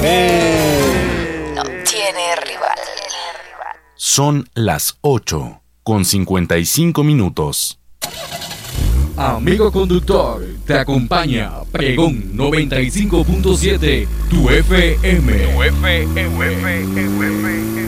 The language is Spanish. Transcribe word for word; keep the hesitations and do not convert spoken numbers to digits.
No tiene rival. Son las ocho con cincuenta y cinco minutos. Amigo conductor, te acompaña Pregón noventa y cinco punto siete, tu F M. Tu F M.